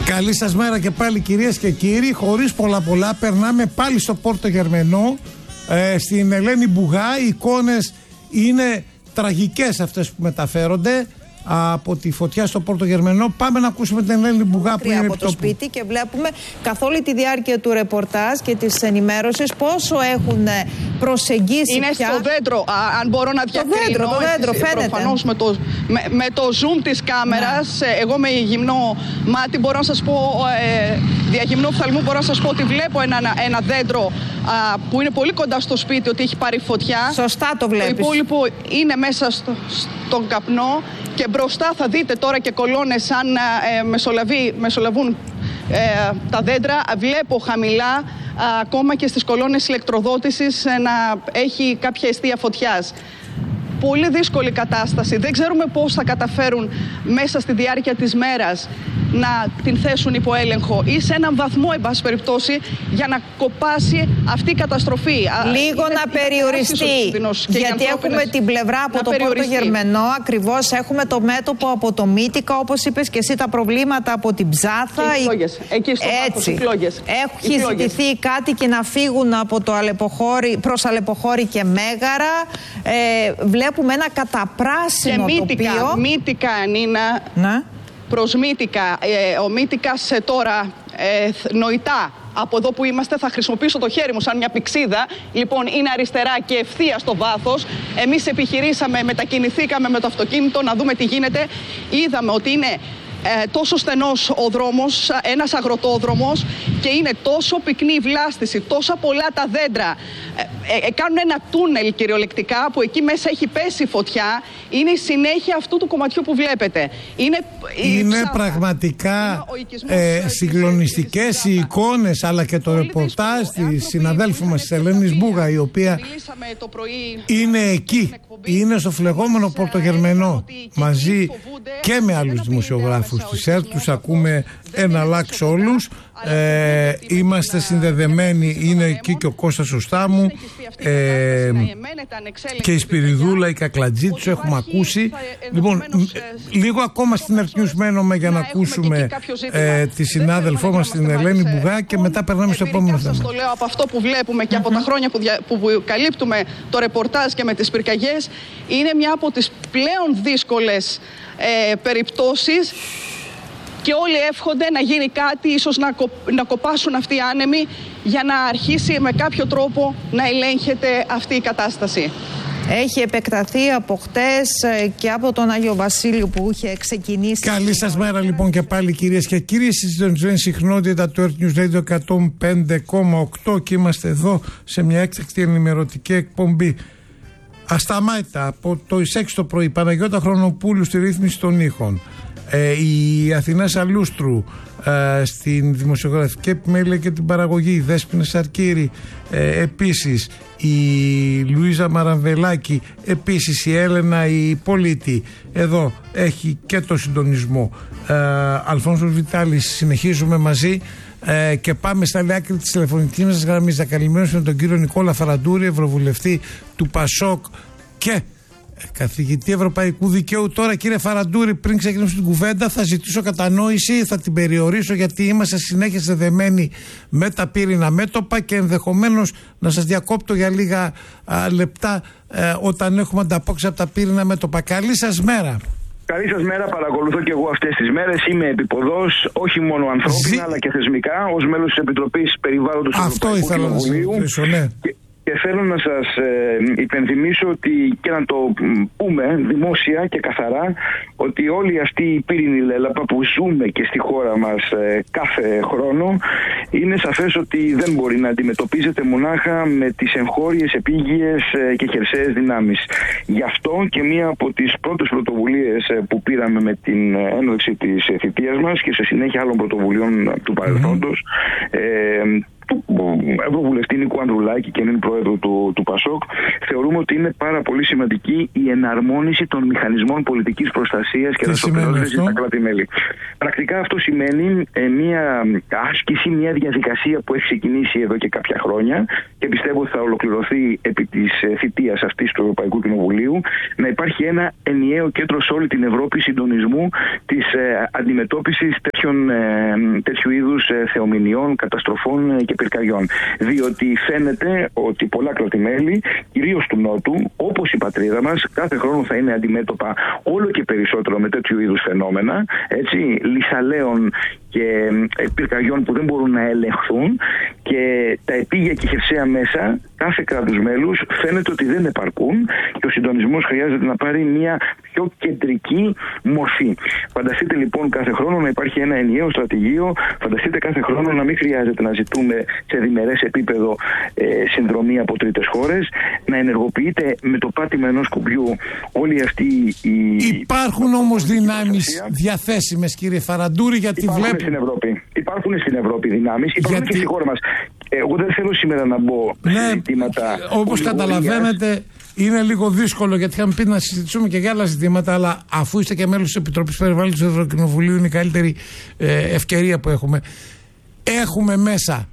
Καλή σας μέρα και πάλι, κυρίες και κύριοι. Χωρίς πολλά περνάμε πάλι στο Πόρτο Γερμενό, στην Ελένη Μπουγά. Οι εικόνες είναι τραγικές αυτές που μεταφέρονται από τη φωτιά στο Πόρτο Γερμενό. Πάμε να ακούσουμε την Ελένη Μπουγά που είναι από το σπίτι και βλέπουμε καθ' όλη τη διάρκεια του ρεπορτάζ και της ενημέρωσης πόσο έχουν προσεγγίσει. Είναι πια στο δέντρο, αν μπορώ να διακρίνω. Το δέντρο φαίνεται. Προφανώς με το zoom της κάμερας, εγώ με γυμνό μάτι μπορώ να σας πω, διαγυμνό οφθαλμού μπορώ να σας πω ότι βλέπω ένα δέντρο που είναι πολύ κοντά στο σπίτι, ότι έχει πάρει φωτιά. Σωστά το βλέπεις. Το υπόλοιπο είναι μέσα στον καπνό. Και μπροστά θα δείτε τώρα και κολόνες αν μεσολαβούν τα δέντρα. Βλέπω χαμηλά ακόμα και στις κολόνες ηλεκτροδότησης να έχει κάποια εστία φωτιάς. Πολύ δύσκολη κατάσταση. Δεν ξέρουμε πώς θα καταφέρουν μέσα στη διάρκεια της μέρας να την θέσουν υπό έλεγχο ή σε έναν βαθμό, εν πάση περιπτώσει, για να κοπάσει αυτή η καταστροφή. Λίγο να περιοριστεί. Γιατί έχουμε την πλευρά από το Πόρτο Γερμενό, ακριβώς έχουμε το μέτωπο από το Μύτικα, όπως είπες και εσύ, τα προβλήματα από την Ψάθα. Εκεί στο βάθος, οι φλόγες. Έχει ζητηθεί οι κάτοικοι να φύγουν από το προς Αλεποχώρη και Μέγαρα. Βλέπουμε ένα καταπράσινο τοπίο. Μύτικα, Νίνα. Ναι. Προς Μύτικα. Ο Μύτικας τώρα νοητά από εδώ που είμαστε, θα χρησιμοποιήσω το χέρι μου σαν μια πηξίδα. Λοιπόν, είναι αριστερά και ευθεία στο βάθος. Εμείς επιχειρήσαμε, μετακινηθήκαμε με το αυτοκίνητο να δούμε τι γίνεται. Είδαμε ότι είναι τόσο στενός ο δρόμος, ένας αγροτόδρομος, και είναι τόσο πυκνή η βλάστηση, τόσα πολλά τα δέντρα. Κάνουν ένα τούνελ κυριολεκτικά που εκεί μέσα έχει πέσει φωτιά. Είναι η συνέχεια αυτού του κομματιού που βλέπετε. Είναι πραγματικά συγκλονιστικές οι εικόνες, αλλά και το ρεπορτάζ της συναδέλφου μας της Ελένης Μπουγά, η οποία είναι εκεί, είναι στο φλεγόμενο Πόρτο Γερμενό, μαζί και με άλλους δημοσιογράφους της ΕΡΤ. Τους ακούμε ένα λάξ όλους. Είμαστε συνδεδεμένοι, είναι εκεί και ο Κώστας ο Στάμου και η Σπυριδούλα, η Κακλατζή, τους έχουμε ακούσει. Λοιπόν, λίγο ακόμα στην Earth News μένουμε για να ακούσουμε τη συνάδελφό μας την Ελένη Μπουγά και μετά περνάμε στο επόμενο θέμα. Σας το λέω από αυτό που βλέπουμε και από τα χρόνια που καλύπτουμε το ρεπορτάζ και με τις πυρκαγιές, είναι μια από τις πλέον δύσκολες περιπτώσεις. Και όλοι εύχονται να γίνει κάτι, ίσως να κοπάσουν αυτοί οι άνεμοι για να αρχίσει με κάποιο τρόπο να ελέγχεται αυτή η κατάσταση. Έχει επεκταθεί από χτες και από τον Άγιο Βασίλειο που είχε ξεκινήσει. Καλή σας μέρα λοιπόν και πάλι, κυρίες και κύριοι. Στην συχνότητα του Earth News Radio 105,8 και είμαστε εδώ σε μια έκτακτη ενημερωτική εκπομπή. Ασταμάτητα από το 6 το πρωί, Παναγιώτα Χρονοπούλου στη ρύθμιση των ήχων. Η Αθηνά Σαλούστρου στην δημοσιογραφική επιμέλεια και την παραγωγή, η Δέσποινα Σαρκύρη, επίσης η Λουίζα Μαραβελάκη, επίσης η Έλενα η Πολίτη, εδώ έχει και το συντονισμό, Αλφόνσος Βιτάλης. Συνεχίζουμε μαζί και πάμε στα άλλη άκρη της τηλεφωνικής μας γραμμής. Θα καλημερώσουμε τον κύριο Νικόλα Φαραντούρη, ευρωβουλευτή του ΠΑΣΟΚ και καθηγητή Ευρωπαϊκού Δικαίου. Τώρα, κύριε Φαραντούρη, πριν ξεκινήσουμε την κουβέντα, θα ζητήσω κατανόηση, θα την περιορίσω, γιατί είμαστε συνέχεια συνδεδεμένοι με τα πύρινα μέτωπα και ενδεχομένως να σας διακόπτω για λίγα λεπτά όταν έχουμε ανταπόκριση από τα πύρινα μέτωπα. Καλή σας μέρα. Καλή σας μέρα, παρακολουθώ και εγώ αυτές τις μέρες. Είμαι επίποδος, όχι μόνο ανθρώπινα αλλά και θεσμικά, ως μέλος της Επιτροπής Περιβάλλοντος του Ευρωπαϊκού Κοινοβουλίου. Και θέλω να σας υπενθυμίσω ότι, και να το πούμε δημόσια και καθαρά, ότι όλη αυτή η πύρινη λέλαπα που ζούμε και στη χώρα μας κάθε χρόνο, είναι σαφές ότι δεν μπορεί να αντιμετωπίζεται μονάχα με τις εγχώριες, επίγειες και χερσαίες δυνάμεις. Γι' αυτό και μία από τις πρώτες πρωτοβουλίες που πήραμε με την έναρξη της θητείας μας και σε συνέχεια άλλων πρωτοβουλειών του παρελθόντος, του Ευρωβουλευτή Νίκου Ανδρουλάκη και είναι πρόεδρο του ΠΑΣΟΚ, θεωρούμε ότι είναι πάρα πολύ σημαντική η εναρμόνιση των μηχανισμών πολιτικής προστασίας και δασοπυρόσβεσης στα κράτη-μέλη. Πρακτικά αυτό σημαίνει μια άσκηση, μια διαδικασία που έχει ξεκινήσει εδώ και κάποια χρόνια και πιστεύω ότι θα ολοκληρωθεί επί της θητείας αυτής του Ευρωπαϊκού Κοινοβουλίου, να υπάρχει ένα ενιαίο κέντρο σε όλη την Ευρώπη συντονισμού της αντιμετώπισης τέτοιου είδους θεομηνιών, καταστροφών και πυρκαγιών. Διότι φαίνεται ότι πολλά κράτη-μέλη, κυρίως του Νότου, όπως η πατρίδα μας, κάθε χρόνο θα είναι αντιμέτωπα όλο και περισσότερο με τέτοιου είδους φαινόμενα, έτσι, λυσαλέων και πυρκαγιών που δεν μπορούν να ελεγχθούν, και τα επίγεια και χερσαία μέσα κάθε κράτους μέλους φαίνεται ότι δεν επαρκούν και ο συντονισμός χρειάζεται να πάρει μια πιο κεντρική μορφή. Φανταστείτε λοιπόν κάθε χρόνο να υπάρχει ένα ενιαίο στρατηγείο, φανταστείτε κάθε χρόνο να μην χρειάζεται να ζητούμε σε διμερές επίπεδο συνδρομή από τρίτες χώρες, να ενεργοποιείται με το πάτημα ενός κουμπιού όλη αυτή η... Υπάρχουν όμως δυνάμεις διαθέσιμες, κύριε Φαραντούρη, γιατί βλέπουμε... Υπάρχουν στην Ευρώπη δυνάμεις, υπάρχουν και στη χώρα μας. Εγώ δεν θέλω σήμερα να μπω σε ζητήματα... Όπως καταλαβαίνετε, είναι λίγο δύσκολο, γιατί είχαμε πει να συζητήσουμε και για άλλα ζητήματα, αλλά αφού είστε και μέλος της Επιτροπής Περιβάλλοντος του Ευρωκοινοβουλίου, είναι η καλύτερη ευκαιρία που έχουμε. Έχουμε μέσα.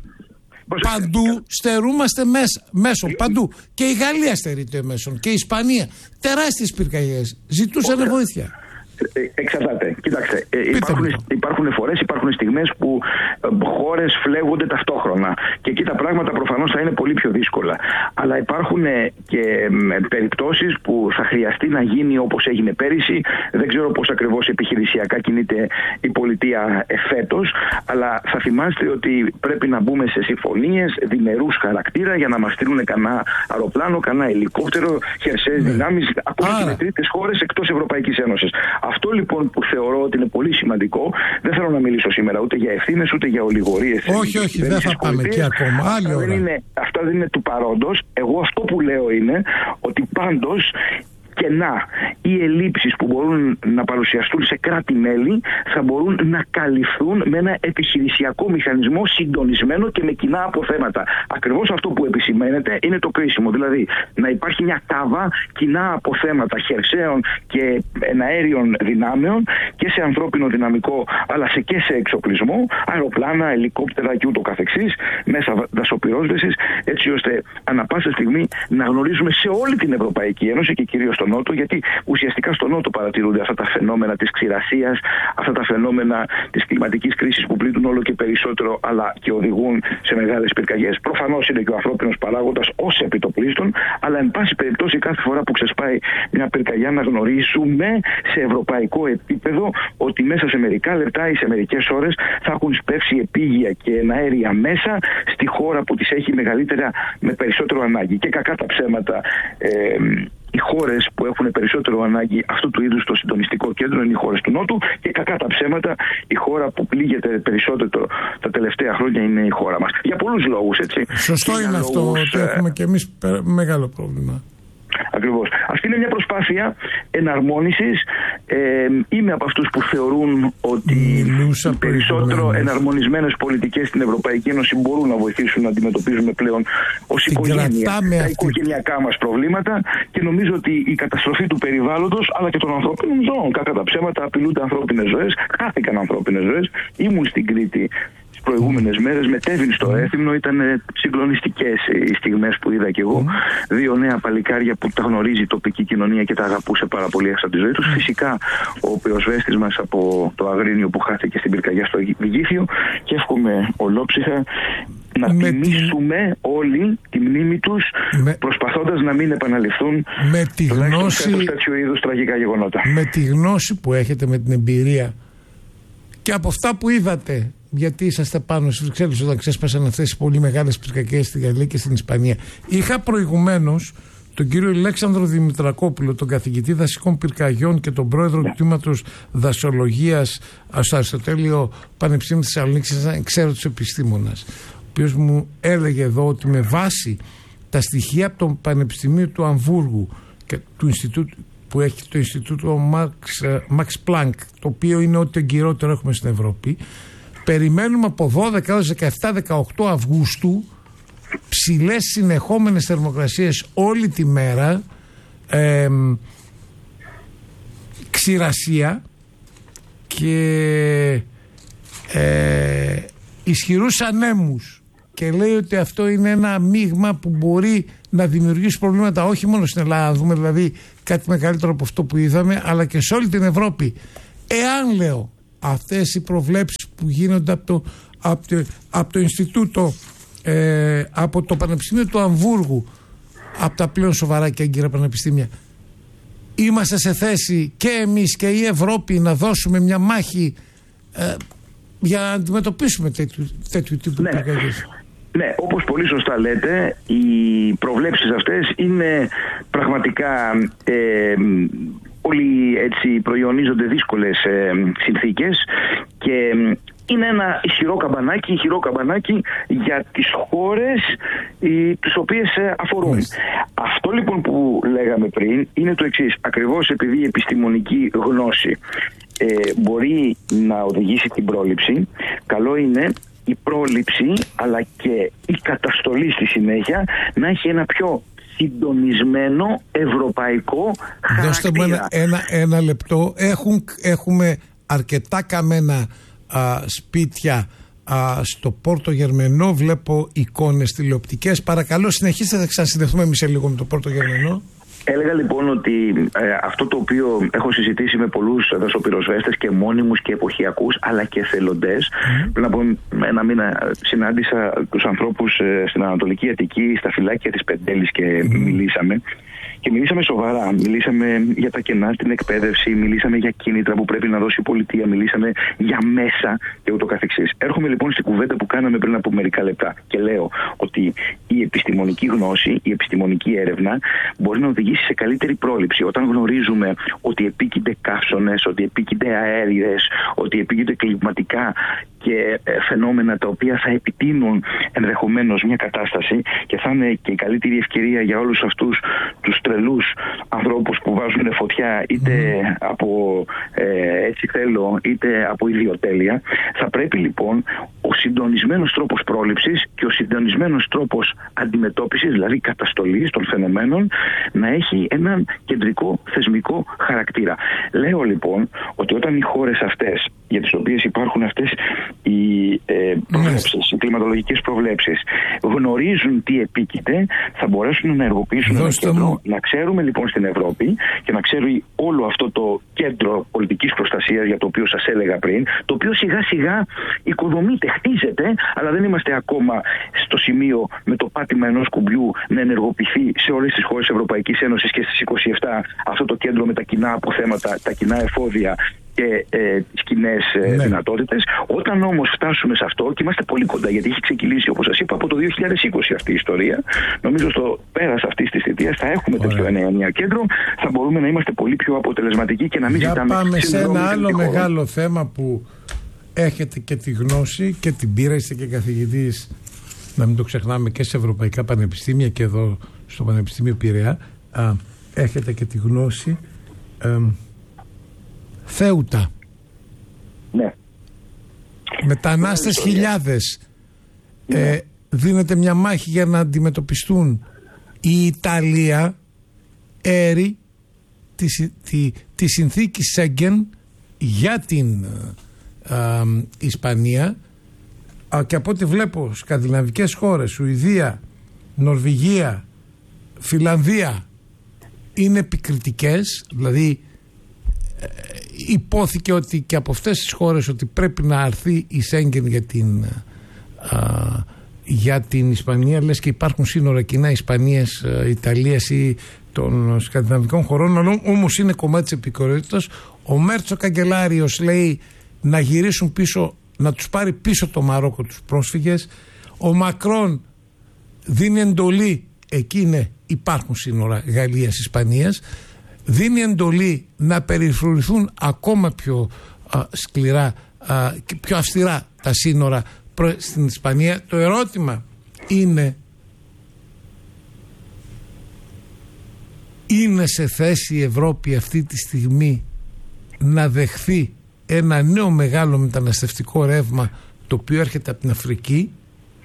Παντού στερούμαστε μέσω. Παντού. Και η Γαλλία στερείται μέσω. Και η Ισπανία. Τεράστιες πυρκαγιές. Ζητούσαν βοήθεια. Εξαρτάται. Κοιτάξτε, υπάρχουν φορές, υπάρχουν στιγμές που χώρες φλέγονται ταυτόχρονα και εκεί τα πράγματα προφανώς θα είναι πολύ πιο δύσκολα. Αλλά υπάρχουν και περιπτώσεις που θα χρειαστεί να γίνει όπως έγινε πέρυσι. Δεν ξέρω πώς ακριβώς επιχειρησιακά κινείται η πολιτεία φέτος, αλλά θα θυμάστε ότι πρέπει να μπούμε σε συμφωνίες διμερούς χαρακτήρα για να μας στείλουν κανένα αεροπλάνο, κανένα ελικόπτερο, χερσαίες δυνάμεις, ακόμα και με τρίτες χώρες εκτός Ευρωπαϊκής Ένωσης. Αυτό λοιπόν που θεωρώ ότι είναι πολύ σημαντικό, δεν θέλω να μιλήσω σήμερα ούτε για ευθύνες ούτε για ολιγορίες. Όχι, δεν θα πάμε εκεί ακόμα. Αυτά δεν είναι του παρόντος. Εγώ αυτό που λέω είναι ότι πάντως κενά ή ελλείψεις που μπορούν να παρουσιαστούν σε κράτη-μέλη θα μπορούν να καλυφθούν με ένα επιχειρησιακό μηχανισμό συντονισμένο και με κοινά αποθέματα. Ακριβώς αυτό που επισημαίνεται είναι το κρίσιμο. Δηλαδή να υπάρχει μια κάβα κοινά αποθέματα χερσαίων και εναέριων δυνάμεων και σε ανθρώπινο δυναμικό, αλλά και σε εξοπλισμό, αεροπλάνα, ελικόπτερα και ούτω καθεξής, μέσα δασοπυρόσβεσης, έτσι ώστε ανά πάσα στιγμή να γνωρίζουμε σε όλη την Ευρωπαϊκή Ένωση και κυρίως στο Νότο, γιατί ουσιαστικά στο Νότο παρατηρούνται αυτά τα φαινόμενα της ξηρασίας, αυτά τα φαινόμενα της κλιματικής κρίσης που πλήττουν όλο και περισσότερο, αλλά και οδηγούν σε μεγάλες πυρκαγιές. Προφανώς είναι και ο ανθρώπινος παράγοντας ως επιτοπλίστων, αλλά εν πάση περιπτώσει κάθε φορά που ξεσπάει μια πυρκαγιά να γνωρίζουμε σε ευρωπαϊκό επίπεδο ότι μέσα σε μερικά λεπτά ή σε μερικές ώρες θα έχουν σπεύσει επίγεια και εναέρια μέσα στη χώρα που τις έχει μεγαλύτερα με περισσότερο ανάγκη. Και κακά τα ψέματα, οι χώρες που έχουν περισσότερο ανάγκη αυτού του είδους το συντονιστικό κέντρο είναι οι χώρες του Νότου, και κακά τα ψέματα η χώρα που πλήγεται περισσότερο τα τελευταία χρόνια είναι η χώρα μας. Για πολλούς λόγους, έτσι. Σωστό είναι αυτό, ότι έχουμε και εμείς μεγάλο πρόβλημα. Ακριβώς. Αυτή είναι μια προσπάθεια εναρμόνισης. Είμαι από αυτούς που θεωρούν ότι οι περισσότερο εναρμονισμένες πολιτικές στην Ευρωπαϊκή Ένωση μπορούν να βοηθήσουν να αντιμετωπίζουμε πλέον ως οικογένεια τα οικογενειακά μας προβλήματα, και νομίζω ότι η καταστροφή του περιβάλλοντος αλλά και των ανθρώπινων ζώων, κατά τα ψέματα απειλούνται ανθρώπινες ζωές, χάθηκαν ανθρώπινες ζωές. Ήμουν στην Κρήτη προηγούμενες μέρες, μετέβην στο Ρέθυμνο, ήταν συγκλονιστικές οι στιγμές που είδα κι εγώ. Δύο νέα παλικάρια που τα γνωρίζει η τοπική κοινωνία και τα αγαπούσε πάρα πολύ έξω από τη ζωή τους. Φυσικά ο πυροσβέστης μας από το Αγρίνιο που χάθηκε στην πυρκαγιά στο Βηγήθιο, και εύχομαι ολόψυχα να τιμήσουμε όλοι τη μνήμη τους, προσπαθώντας να μην επαναληφθούν με τη γνώση τέτοιου είδους τραγικά γεγονότα. Με τη γνώση που έχετε, με την εμπειρία και από αυτά που είδατε, γιατί είσαστε πάνω στις Βρυξέλλες όταν ξέσπασαν αυτές οι πολύ μεγάλες πυρκαγιές στη Γαλλία και στην Ισπανία. Είχα προηγουμένως τον κύριο Αλέξανδρο Δημητρακόπουλο, τον καθηγητή δασικών πυρκαγιών και τον πρόεδρο του τμήματος δασολογίας στο Αριστοτέλειο Πανεπιστήμιο Θεσσαλονίκης, έναν εξαίρετος επιστήμονας, ο οποίος μου έλεγε εδώ ότι με βάση τα στοιχεία από το Πανεπιστημίο του Αμβούργου και του Ινστιτούτου που έχει το Ινστιτούτο Max Planck, το οποίο είναι ό,τι εγκυρότερο έχουμε στην Ευρώπη, περιμένουμε από 12 έως 17-18 Αυγούστου ψηλές συνεχόμενες θερμοκρασίες όλη τη μέρα, ξηρασία και ισχυρούς ανέμους, και λέει ότι αυτό είναι ένα μείγμα που μπορεί να δημιουργήσει προβλήματα όχι μόνο στην Ελλάδα, δούμε δηλαδή κάτι μεγαλύτερο από αυτό που είδαμε, αλλά και σε όλη την Ευρώπη. Εάν, λέω, αυτές οι προβλέψεις που γίνονται από το Ινστιτούτο, από το Πανεπιστήμιο του Αμβούργου, από τα πλέον σοβαρά και έγκυρα πανεπιστήμια, είμαστε σε θέση και εμείς και η Ευρώπη να δώσουμε μια μάχη για να αντιμετωπίσουμε τέτοιου τύπου πυρκαγιές? Ναι, όπως πολύ σωστά λέτε, οι προβλέψεις αυτές είναι πραγματικά πολύ έτσι προϊονίζονται δύσκολες συνθήκες και είναι ένα ισχυρό καμπανάκι για τις χώρες τις οποίες αφορούν. Αυτό λοιπόν που λέγαμε πριν είναι το εξής. Ακριβώς επειδή η επιστημονική γνώση μπορεί να οδηγήσει την πρόληψη, καλό είναι η πρόληψη αλλά και η καταστολή στη συνέχεια να έχει ένα πιο συντονισμένο ευρωπαϊκό χαρακτήρα. Δώστε μου ένα λεπτό. Έχουμε αρκετά καμένα σπίτια στο Πόρτο Γερμενό. Βλέπω εικόνες τηλεοπτικές. Παρακαλώ συνεχίστε, θα ξανασυνδεθούμε εμείς σε λίγο με το Πόρτο Γερμενό. Έλεγα λοιπόν ότι αυτό το οποίο έχω συζητήσει με πολλούς δασοπυροσβέστες και μόνιμους και εποχιακούς αλλά και εθελοντές, πριν από ένα μήνα συνάντησα τους ανθρώπους στην Ανατολική Αττική, στα φυλάκια της Πεντέλης και μιλήσαμε σοβαρά. Μιλήσαμε για τα κενά στην εκπαίδευση, μιλήσαμε για κίνητρα που πρέπει να δώσει η πολιτεία, μιλήσαμε για μέσα και ούτω καθεξής. Έρχομαι λοιπόν στην κουβέντα που κάναμε πριν από μερικά λεπτά και λέω ότι η επιστημονική γνώση, η επιστημονική έρευνα μπορεί να οδηγήσει σε καλύτερη πρόληψη. Όταν γνωρίζουμε ότι επίκυνται καύσωνες, ότι επίκυνται αέριες, ότι επίκυνται κλιματικά και φαινόμενα τα οποία θα επιτείνουν ενδεχομένως μια κατάσταση και θα είναι και η καλύτερη ευκαιρία για όλους αυτούς τους τρελούς ανθρώπους που βάζουν φωτιά είτε από έτσι θέλω είτε από ιδιοτέλεια. Θα πρέπει λοιπόν ο συντονισμένος τρόπος πρόληψης και ο συντονισμένος τρόπος αντιμετώπισης, δηλαδή καταστολής των φαινομένων, να έχει έναν κεντρικό θεσμικό χαρακτήρα. Λέω λοιπόν ότι όταν οι χώρες αυτές για τις οποίες υπάρχουν αυτές οι προβλέψεις, οι κλιματολογικές προβλέψεις, γνωρίζουν τι επίκειται, θα μπορέσουν να ενεργοποιήσουν ένα κέντρο. Να ξέρουμε λοιπόν στην Ευρώπη και να ξέρει όλο αυτό το κέντρο πολιτικής προστασίας για το οποίο σας έλεγα πριν, το οποίο σιγά σιγά οικοδομείται, χτίζεται, αλλά δεν είμαστε ακόμα στο σημείο με το πάτημα ενός κουμπιού να ενεργοποιηθεί σε όλες τις χώρες της Ευρωπαϊκής Ένωσης και στις 27 αυτό το κέντρο με τα κοινά αποθέματα, τα κοινά εφόδια και τις κοινές δυνατότητες. Όταν όμως φτάσουμε σε αυτό, και είμαστε πολύ κοντά γιατί έχει ξεκινήσει όπως σας είπα από το 2020 αυτή η ιστορία, νομίζω στο πέρας αυτής της θητείας θα έχουμε τέτοιο ένα κέντρο, θα μπορούμε να είμαστε πολύ πιο αποτελεσματικοί και να μην ζητάμε. Πάμε σε ένα άλλο μεγάλο θέμα που έχετε και τη γνώση και την πείρα, είστε και καθηγητής, να μην το ξεχνάμε, και σε ευρωπαϊκά πανεπιστήμια και εδώ στο Πανεπιστήμιο Πειραιά. Έχετε και τη γνώση. Θέουτα. Ναι. Μετανάστες χιλιάδες. Δίνεται μια μάχη για να αντιμετωπιστούν. Η Ιταλία έρει τη συνθήκη Σέγγεν για την Ισπανία, και από ό,τι βλέπω σκανδιναβικές χώρες, Σουηδία, Νορβηγία, Φιλανδία, είναι επικριτικές. Δηλαδή υπόθηκε ότι και από αυτές τις χώρες ότι πρέπει να αρθεί η Σέγγεν για την Ισπανία, λες και υπάρχουν σύνορα κοινά Ισπανίας, Ιταλίας ή των σκανδιναβικών χωρών, αλλά όμως είναι κομμάτι της επικουρικότητας. Ο Μέρτσο καγκελάριος λέει να γυρίσουν πίσω, να τους πάρει πίσω το Μαρόκο τους πρόσφυγες. Ο Μακρόν δίνει εντολή, εκεί υπάρχουν σύνορα Γαλλίας-Ισπανίας, δίνει εντολή να περιφρουρηθούν ακόμα πιο σκληρά και πιο αυστηρά τα σύνορα στην Ισπανία. Το ερώτημα είναι σε θέση η Ευρώπη αυτή τη στιγμή να δεχθεί ένα νέο μεγάλο μεταναστευτικό ρεύμα το οποίο έρχεται από την Αφρική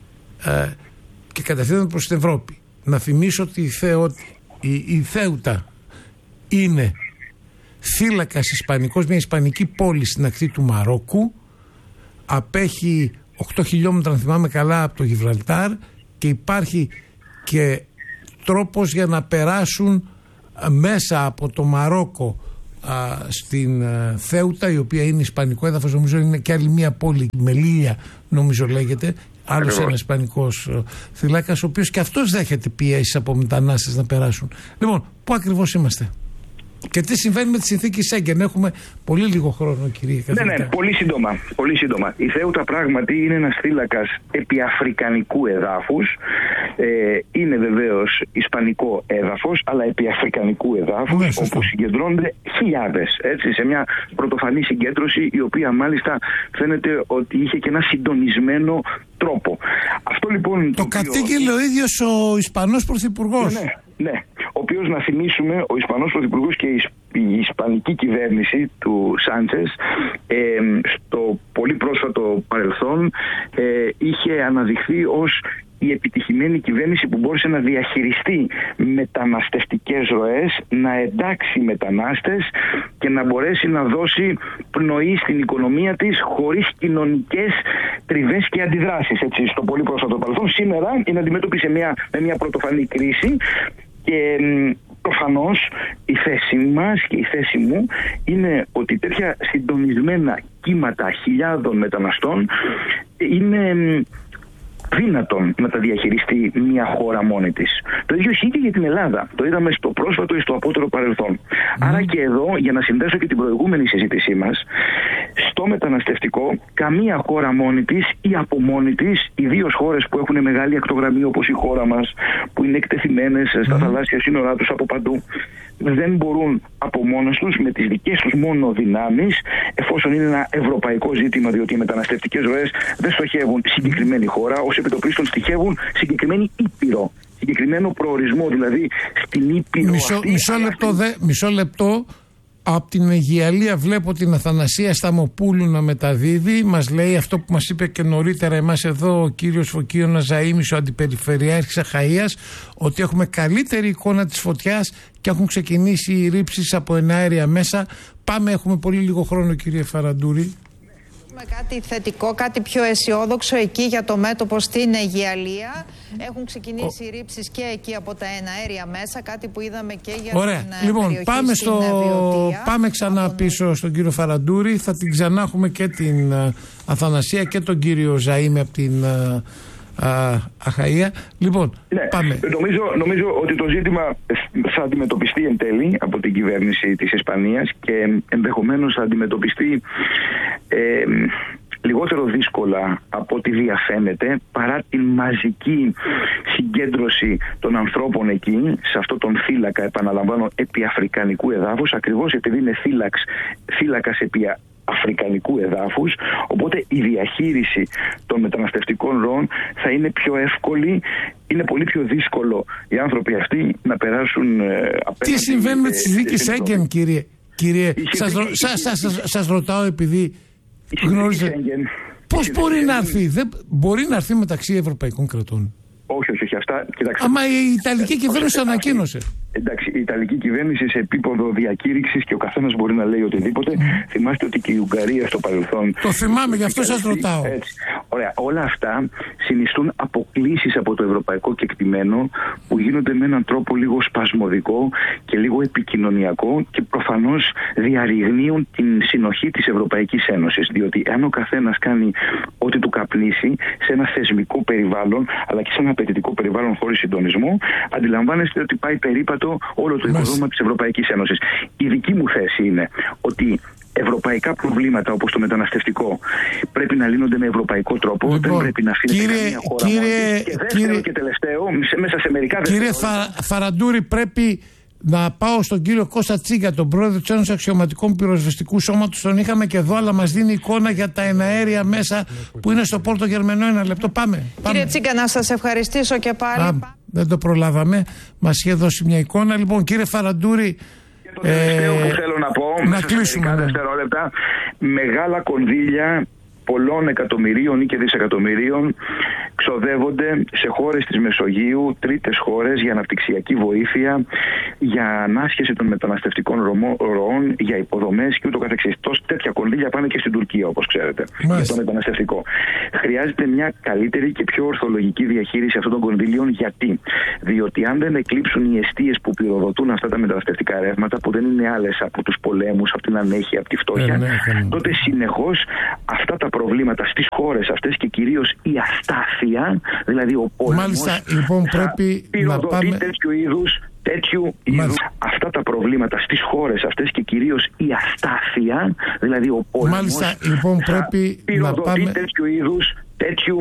και κατευθύνεται προς την Ευρώπη. Να θυμίσω ότι η Θέουτα είναι θύλακας ισπανικός, μια ισπανική πόλη στην ακτή του Μαρόκου, απέχει 8 χιλιόμετρα αν θυμάμαι καλά από το Γιβραλτάρ, και υπάρχει και τρόπος για να περάσουν μέσα από το Μαρόκο στην Θέουτα, η οποία είναι ισπανικό έδαφος, νομίζω είναι και άλλη μια πόλη, Μελίλια νομίζω λέγεται, άλλος ένας ισπανικός θυλάκας, ο οποίος και αυτός δέχεται πιέσεις από μετανάστες να περάσουν. Λοιπόν, πού ακριβώς είμαστε και τι συμβαίνει με τη συνθήκη Σέγγεν? Έχουμε πολύ λίγο χρόνο, κύριε καθηγητά. Ναι, πολύ σύντομα. Η Θέουτα πράγματι είναι ένας θύλακας επιαφρικανικού εδάφους. Είναι βεβαίως ισπανικό έδαφος, αλλά επιαφρικανικού εδάφους, όπου συγκεντρώνονται χιλιάδες, έτσι, σε μια πρωτοφανή συγκέντρωση, η οποία μάλιστα φαίνεται ότι είχε και ένα συντονισμένο τρόπο. Αυτό λοιπόν το κατήγγειλε ο ίδιος ο Ισπανός Πρωθυπουργός. Ναι. Ο οποίος, να θυμίσουμε, ο Ισπανός Πρωθυπουργός και η Ισπανική κυβέρνηση του Σάντσες στο πολύ πρόσφατο παρελθόν είχε αναδειχθεί ως η επιτυχημένη κυβέρνηση που μπόρεσε να διαχειριστεί μεταναστευτικές ροές, να εντάξει μετανάστες και να μπορέσει να δώσει πνοή στην οικονομία της χωρίς κοινωνικές τριβές και αντιδράσεις. Έτσι, στο πολύ πρόσφατο παρελθόν, σήμερα είναι αντιμέτωπη με μια πρωτοφανή κρίση. Και προφανώς η θέση μας και η θέση μου είναι ότι τέτοια συντονισμένα κύματα χιλιάδων μεταναστών είναι δύνατον να τα διαχειριστεί μια χώρα μόνη της. Το ίδιο ισχύει και για την Ελλάδα. Το είδαμε στο πρόσφατο ή στο απότερο παρελθόν. Άρα και εδώ, για να συνδέσω και την προηγούμενη συζήτησή μας, στο μεταναστευτικό, καμία χώρα μόνη της ή από μόνη της, ιδίως χώρες που έχουν μεγάλη ακτογραμμή όπως η χώρα μας, που είναι εκτεθειμένες στα θαλάσσια σύνορά τους από παντού, δεν μπορούν από μόνες τους, με τις δικές τους μόνο δυνάμεις, εφόσον είναι ένα ευρωπαϊκό ζήτημα, διότι οι μεταναστευτικές ροές δεν στοχεύουν συγκεκριμένη χώρα, ως επιτοπλίστων στοιχεύουν συγκεκριμένη ήπειρο, συγκεκριμένο προορισμό, δηλαδή στην ήπειρο. Μισό λεπτό. Από την Αιγιαλία βλέπω την Αθανασία Σταμοπούλου να μεταδίδει. Μας λέει αυτό που μας είπε και νωρίτερα εμάς εδώ ο κύριος Φωκίωνας Ζαΐμης, ο Αντιπεριφερειάρχης Αχαΐας, ότι έχουμε καλύτερη εικόνα της φωτιάς και έχουν ξεκινήσει οι ρήψεις από εναέρια μέσα. Πάμε, έχουμε πολύ λίγο χρόνο, κύριε Φαραντούρη. Κάτι θετικό, κάτι πιο αισιόδοξο εκεί για το μέτωπο στην Αιγιαλία. Έχουν ξεκινήσει οι ρήψεις και εκεί από τα εναέρια μέσα, κάτι που είδαμε και για την περιοχή πάμε στην Βιωτία. Πάμε ξανά πίσω στον κύριο Φαραντούρη. Θα την ξανά έχουμε και την Αθανασία και τον κύριο Ζαΐμη από την Αχαΐα. Λοιπόν, πάμε. Νομίζω ότι το ζήτημα θα αντιμετωπιστεί εν τέλει από την κυβέρνηση της Ισπανίας και ενδεχομένως θα αντιμετωπιστεί λιγότερο δύσκολα από ό,τι διαφαίνεται, παρά την μαζική συγκέντρωση των ανθρώπων εκεί, σε αυτό τον θύλακα, επαναλαμβάνω, επί αφρικανικού εδάφους, ακριβώς επειδή είναι θύλακας επί αφρικανικού εδάφους, οπότε η διαχείριση των μεταναστευτικών ροών θα είναι πιο εύκολη. Είναι πολύ πιο δύσκολο οι άνθρωποι αυτοί να περάσουν απέναντι. Τι συμβαίνει με τη συνθήκη Σέγγεν, κύριε? Σας ρωτάω επειδή γνωρίζετε. Πώς μπορεί να έρθει? Δεν μπορεί να έρθει μεταξύ ευρωπαϊκών κρατών? Όχι. Αυτά, κοιτάξτε. Άμα η Ιταλική κυβέρνηση ανακοίνωσε. Εντάξει, η Ιταλική κυβέρνηση σε επίπεδο διακήρυξης και ο καθένας μπορεί να λέει οτιδήποτε. Θυμάστε ότι και η Ουγγαρία στο παρελθόν. Το θυμάμαι, γι' αυτό σας ρωτάω. Έτσι. Ωραία. Όλα αυτά συνιστούν αποκλήσεις από το ευρωπαϊκό κεκτημένο που γίνονται με έναν τρόπο λίγο σπασμωδικό και λίγο επικοινωνιακό και προφανώς διαρριγνύουν την συνοχή της Ευρωπαϊκής Ένωσης. Διότι αν ο καθένας κάνει ό,τι του καπνίσει σε ένα θεσμικό περιβάλλον αλλά και σε ένα απαιτητικό περιβάλλον χωρίς συντονισμό, αντιλαμβάνεστε ότι πάει περίπατο όλο το οικοδόμημα της Ευρωπαϊκής Ένωσης. Η δική μου θέση είναι ότι ευρωπαϊκά προβλήματα όπως το μεταναστευτικό πρέπει να λύνονται με ευρωπαϊκό τρόπο. Λοιπόν, δεν πρέπει να αφήνεται καμία χώρα μόνη. Και δεύτερο και τελευταίο, μέσα σε μερικά δευτερόλεπτα. Κύριε Φαραντούρη, πρέπει να πάω στον κύριο Κώστα Τσίγκα, τον πρόεδρο της Ένωσης Αξιωματικών Πυροσβεστικού Σώματος. Τον είχαμε και εδώ, αλλά μας δίνει εικόνα για τα εναέρια μέσα που είναι στο Πόρτο Γερμενό. Ένα λεπτό, πάμε. Κύριε Τσίγκα, να σας ευχαριστήσω και πάλι. Δεν το προλάβαμε. Μας είχε δώσει μια εικόνα. Λοιπόν, κύριε Φαραντούρη. Το τελευταίο που θέλω να πω, να κλείσουμε. Δευτερόλεπτα, μεγάλα κονδύλια πολλών εκατομμυρίων ή και δισεκατομμυρίων ξοδεύονται σε χώρες της Μεσογείου, τρίτες χώρες, για αναπτυξιακή βοήθεια, για ανάσχεση των μεταναστευτικών ροών, για υποδομές και ούτω καθεξής. Τέτοια κονδύλια πάνε και στην Τουρκία, όπως ξέρετε, για το μεταναστευτικό. Χρειάζεται μια καλύτερη και πιο ορθολογική διαχείριση αυτών των κονδύλιων. Γιατί? Διότι αν δεν εκλείψουν οι εστίες που πυροδοτούν αυτά τα μεταναστευτικά ρεύματα, που δεν είναι άλλες από τους πολέμους, από την ανέχεια, από τη φτώχεια, τότε συνεχώς αυτά τα προβλήματα στις χώρες αυτές και κυρίως η αστάθεια, δηλαδή ο πόλεμος, μάλιστα, λοιπόν, πρέπει να πάμε... τέτοιου είδους αυτά τα προβλήματα στις χώρες αυτές και κυρίως η αστάθεια, δηλαδή ο πόλεμος, μάλιστα, λοιπόν, πρέπει να πάμε... τέτοιου